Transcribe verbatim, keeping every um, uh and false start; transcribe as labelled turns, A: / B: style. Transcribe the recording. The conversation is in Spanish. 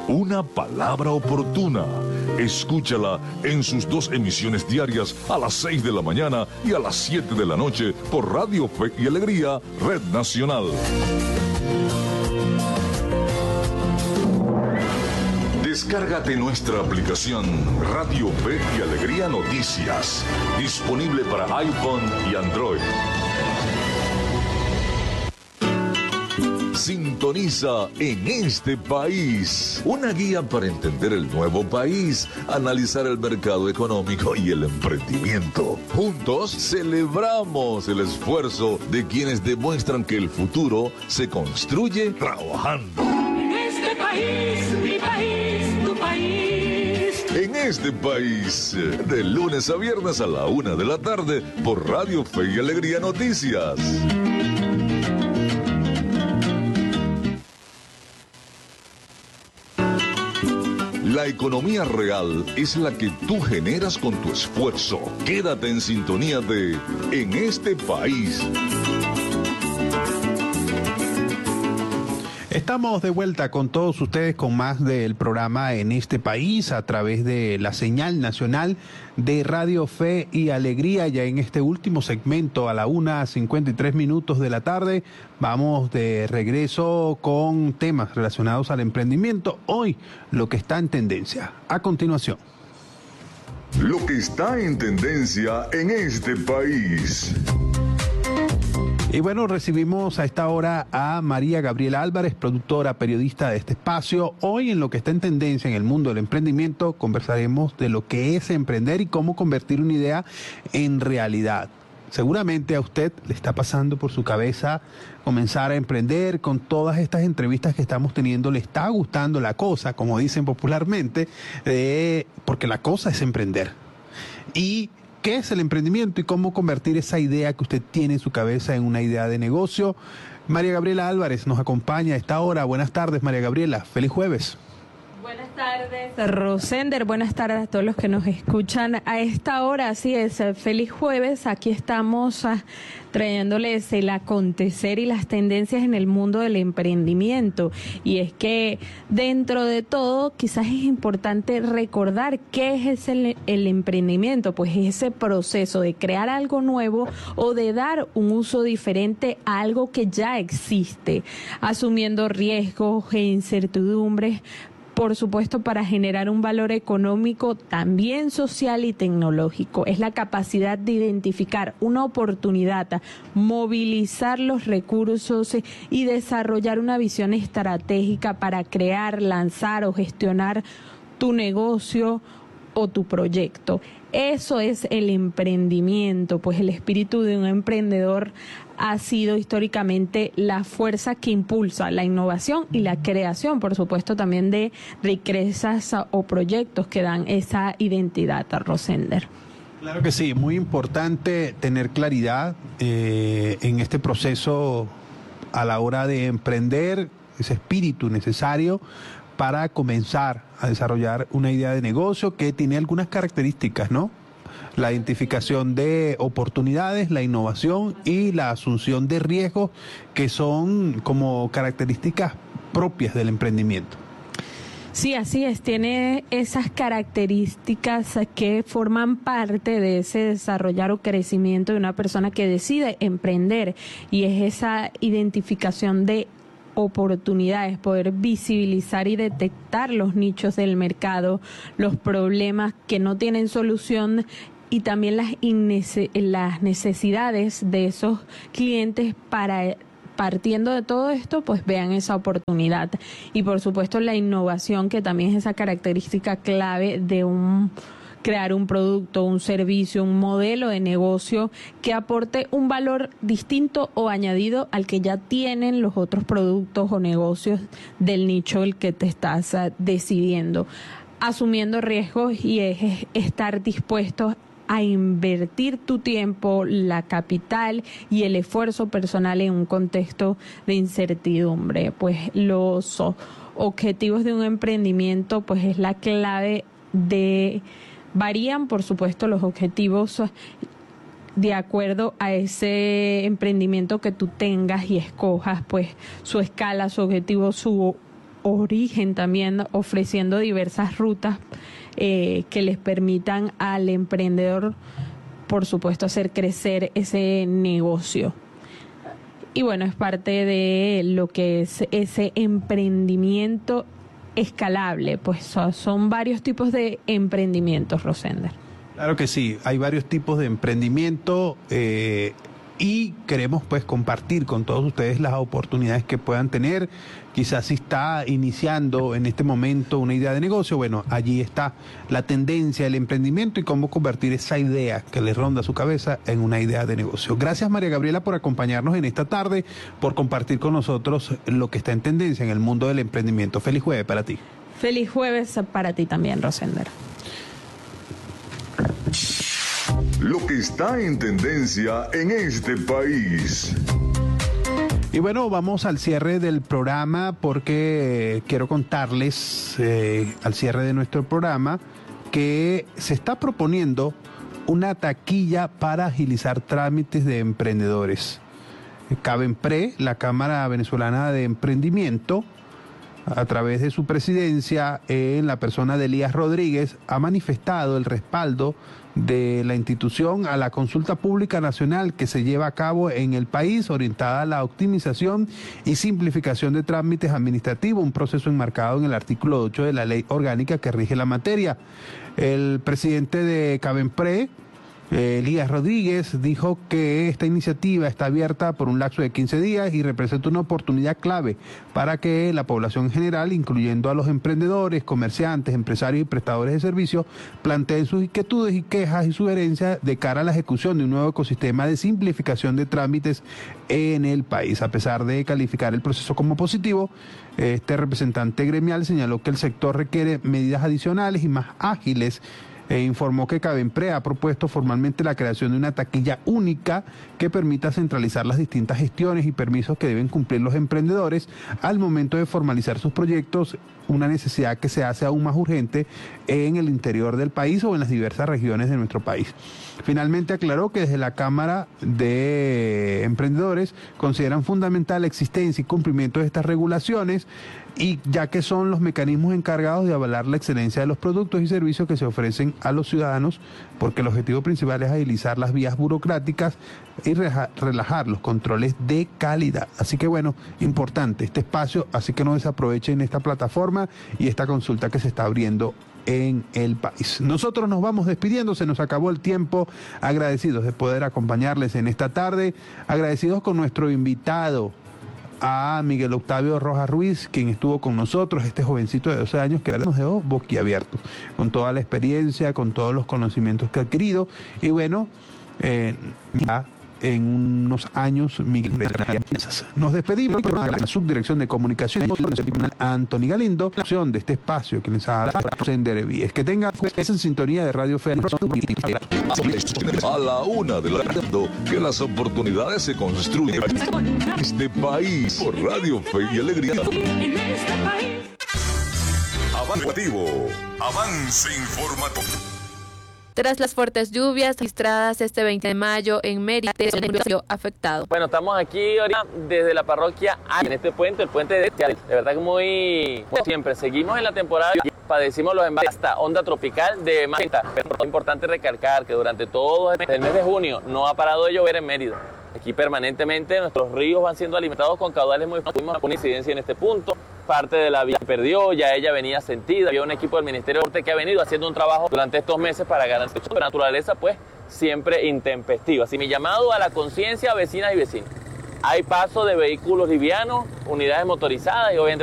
A: Una palabra oportuna. Escúchala en sus dos emisiones diarias a las seis de la mañana y a las siete de la noche por Radio Fe y Alegría, Red Nacional. Descárgate nuestra aplicación Radio Fe y Alegría Noticias, disponible para iPhone y Android. Sintoniza En Este País, una guía para entender el nuevo país, analizar el mercado económico y el emprendimiento. Juntos celebramos el esfuerzo de quienes demuestran que el futuro se construye trabajando.
B: En este país, mi país, tu país.
A: En Este País, de lunes a viernes a la una de la tarde por Radio Fe y Alegría Noticias. La economía real es la que tú generas con tu esfuerzo. Quédate en sintonía de En Este País.
C: Estamos de vuelta con todos ustedes con más del programa En Este País a través de la señal nacional de Radio Fe y Alegría. Ya en este último segmento a la una cincuenta y tres minutos de la tarde vamos de regreso con temas relacionados al emprendimiento. Hoy lo que está en tendencia. A continuación.
A: Lo que está en tendencia en este país.
C: Y bueno, recibimos a esta hora a María Gabriela Álvarez, productora, periodista de este espacio. Hoy en lo que está en tendencia en el mundo del emprendimiento conversaremos de lo que es emprender y cómo convertir una idea en realidad. Seguramente a usted le está pasando por su cabeza comenzar a emprender. Con todas estas entrevistas que estamos teniendo, le está gustando la cosa, como dicen popularmente, eh, porque la cosa es emprender. Y ¿qué es el emprendimiento y cómo convertir esa idea que usted tiene en su cabeza en una idea de negocio? María Gabriela Álvarez nos acompaña a esta hora. Buenas tardes, María Gabriela. Feliz jueves.
D: Buenas tardes, Rosender. Buenas tardes a todos los que nos escuchan a esta hora. Así es, feliz jueves. Aquí estamos uh, trayéndoles el acontecer y las tendencias en el mundo del emprendimiento. Y es que dentro de todo, quizás es importante recordar qué es el, el emprendimiento. Pues es ese proceso de crear algo nuevo o de dar un uso diferente a algo que ya existe, asumiendo riesgos e incertidumbres, por supuesto, para generar un valor económico, también social y tecnológico. Es la capacidad de identificar una oportunidad, movilizar los recursos y desarrollar una visión estratégica para crear, lanzar o gestionar tu negocio o tu proyecto. Eso es el emprendimiento, pues el espíritu de un emprendedor ha sido históricamente la fuerza que impulsa la innovación y la creación, por supuesto, también de riquezas o proyectos que dan esa identidad a Rosender.
C: Claro que sí, muy importante tener claridad eh, en este proceso a la hora de emprender, ese espíritu necesario para comenzar a desarrollar una idea de negocio que tiene algunas características, ¿no? La identificación de oportunidades, la innovación y la asunción de riesgos, que son como características propias del emprendimiento.
D: Sí, así es, tiene esas características que forman parte de ese desarrollar o crecimiento de una persona que decide emprender, y es esa identificación de oportunidades, poder visibilizar y detectar los nichos del mercado, los problemas que no tienen solución y también las, innece- las necesidades de esos clientes para, partiendo de todo esto, pues vean esa oportunidad. Y por supuesto la innovación, que también es esa característica clave de un crear un producto, un servicio, un modelo de negocio que aporte un valor distinto o añadido al que ya tienen los otros productos o negocios del nicho el que te estás uh, decidiendo, asumiendo riesgos, y es estar dispuestos a invertir tu tiempo, la capital y el esfuerzo personal en un contexto de incertidumbre. Pues los objetivos de un emprendimiento, pues es la clave de... Varían, por supuesto, los objetivos de acuerdo a ese emprendimiento que tú tengas y escojas, pues su escala, su objetivo, su origen también, ofreciendo diversas rutas eh, que les permitan al emprendedor, por supuesto, hacer crecer ese negocio. Y bueno, es parte de lo que es ese emprendimiento escalable, pues son, son varios tipos de emprendimientos, Rosender.
C: Claro que sí, hay varios tipos de emprendimiento eh, y queremos pues compartir con todos ustedes las oportunidades que puedan tener. Quizás si está iniciando en este momento una idea de negocio, bueno, allí está la tendencia del emprendimiento y cómo convertir esa idea que le ronda su cabeza en una idea de negocio. Gracias, María Gabriela, por acompañarnos en esta tarde, por compartir con nosotros lo que está en tendencia en el mundo del emprendimiento. Feliz jueves para ti.
D: Feliz jueves para ti también, Rosender.
A: Lo que está en tendencia en este país.
C: Y bueno, vamos al cierre del programa porque quiero contarles eh, al cierre de nuestro programa que se está proponiendo una taquilla para agilizar trámites de emprendedores. Cabempre, la Cámara Venezolana de Emprendimiento, a través de su presidencia, en la persona de Elías Rodríguez, ha manifestado el respaldo de la institución a la consulta pública nacional que se lleva a cabo en el país, orientada a la optimización y simplificación de trámites administrativos, un proceso enmarcado en el artículo ocho de la ley orgánica que rige la materia. El presidente de Cabempre, Elías Rodríguez, dijo que esta iniciativa está abierta por un lapso de quince días y representa una oportunidad clave para que la población en general, incluyendo a los emprendedores, comerciantes, empresarios y prestadores de servicios, planteen sus inquietudes y quejas y sugerencias de cara a la ejecución de un nuevo ecosistema de simplificación de trámites en el país. A pesar de calificar el proceso como positivo, este representante gremial señaló que el sector requiere medidas adicionales y más ágiles e informó que Cabempre ha propuesto formalmente la creación de una taquilla única que permita centralizar las distintas gestiones y permisos que deben cumplir los emprendedores al momento de formalizar sus proyectos, una necesidad que se hace aún más urgente en el interior del país o en las diversas regiones de nuestro país. Finalmente aclaró que desde la Cámara de Emprendedores consideran fundamental la existencia y cumplimiento de estas regulaciones, y ya que son los mecanismos encargados de avalar la excelencia de los productos y servicios que se ofrecen a los ciudadanos, porque el objetivo principal es agilizar las vías burocráticas y relajar los controles de calidad. Así que bueno, importante este espacio, así que no desaprovechen esta plataforma y esta consulta que se está abriendo en el país. Nosotros nos vamos despidiendo, se nos acabó el tiempo, agradecidos de poder acompañarles en esta tarde, agradecidos con nuestro invitado, a Miguel Octavio Rojas Ruiz, quien estuvo con nosotros, este jovencito de doce años que nos dejó boquiabiertos, con toda la experiencia, con todos los conocimientos que ha adquirido, y bueno, eh, ya en unos años Miguel nos despedimos con la subdirección de comunicación Anthony Galindo, la opción de este espacio que les ha dado Rosender Víez. Que tengan es en sintonía de Radio Fe.
A: A la una de la tarde, que las oportunidades se construyen en este país por Radio Fe y Alegría.
B: En este país.
A: Avance, avance informativo.
E: Tras las fuertes lluvias registradas este veinte de mayo en Mérida, el negocio afectado.
F: Bueno, estamos aquí ahorita desde la parroquia en este puente, el puente de Tial. De verdad que muy... Bueno, siempre seguimos en la temporada y padecimos los embates hasta onda tropical de Magenta. Pero es importante recalcar que durante todo el mes de junio no ha parado de llover en Mérida. Aquí permanentemente nuestros ríos van siendo alimentados con caudales muy fuertes. Tuvimos una incidencia en este punto. Parte de la vía perdió, ya ella venía sentida. Había un equipo del Ministerio de Norte que ha venido haciendo un trabajo durante estos meses para garantizar la naturaleza, pues siempre intempestiva. Así mi llamado a la conciencia, vecinas y vecinos. Hay paso de vehículos livianos, unidades motorizadas y obviamente